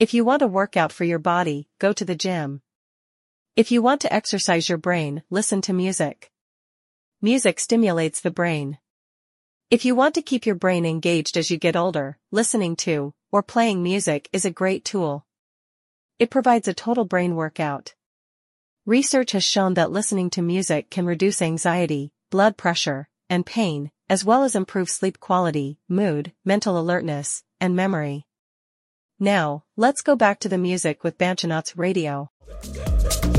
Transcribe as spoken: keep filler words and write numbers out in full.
If you want a workout for your body, go to the gym. If you want to exercise your brain, listen to music. Music stimulates the brain. If you want to keep your brain engaged as you get older, listening to, or playing music is a great tool. It provides a total brain workout. Research has shown that listening to music can reduce anxiety, blood pressure, and pain, as well as improve sleep quality, mood, mental alertness, and memory. Now, let's go back to the music with Banchonauts Radio.